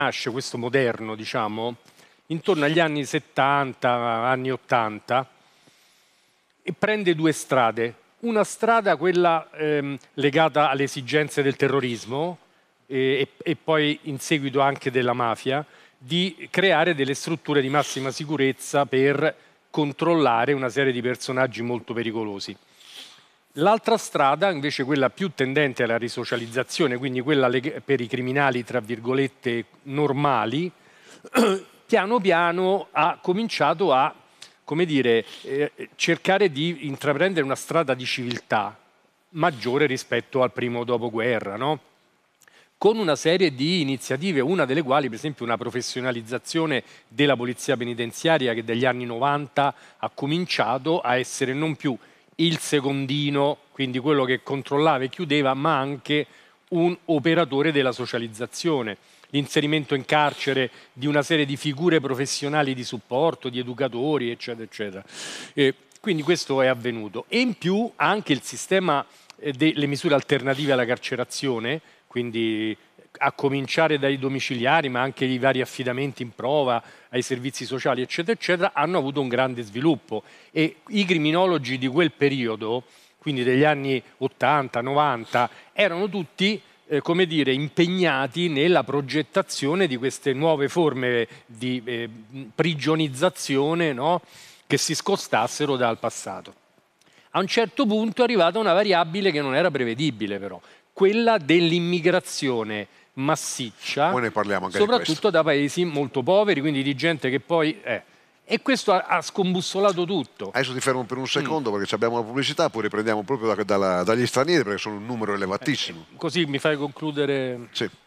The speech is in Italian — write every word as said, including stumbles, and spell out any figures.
nasce questo moderno, diciamo, intorno agli anni settanta, anni ottanta, e prende due strade. Una strada, quella ehm, legata alle esigenze del terrorismo e, e poi in seguito anche della mafia, di creare delle strutture di massima sicurezza per controllare una serie di personaggi molto pericolosi. L'altra strada, invece, quella più tendente alla risocializzazione, quindi quella per i criminali, tra virgolette, normali, piano piano ha cominciato a, come dire, eh, cercare di intraprendere una strada di civiltà maggiore rispetto al primo dopoguerra, no? Con una serie di iniziative, una delle quali, per esempio, una professionalizzazione della polizia penitenziaria che dagli anni novanta ha cominciato a essere non più il secondino, quindi quello che controllava e chiudeva, ma anche un operatore della socializzazione, l'inserimento in carcere di una serie di figure professionali di supporto, di educatori, eccetera, eccetera. Eh, quindi questo è avvenuto. E in più anche il sistema eh, delle misure alternative alla carcerazione, quindi a cominciare dai domiciliari, ma anche i vari affidamenti in prova, ai servizi sociali, eccetera, eccetera, hanno avuto un grande sviluppo. E i criminologi di quel periodo, quindi degli anni ottanta, novanta, erano tutti, eh, come dire, impegnati nella progettazione di queste nuove forme di eh, prigionizzazione, no? Che si scostassero dal passato. A un certo punto è arrivata una variabile che non era prevedibile, però, quella dell'immigrazione massiccia, poi ne parliamo anche soprattutto di da paesi molto poveri, quindi di gente che poi è. E questo ha, ha scombussolato tutto. Adesso ti fermo per un secondo mm. perché abbiamo la pubblicità, poi riprendiamo proprio da, dalla, dagli stranieri perché sono un numero elevatissimo. Eh, così mi fai concludere. Sì.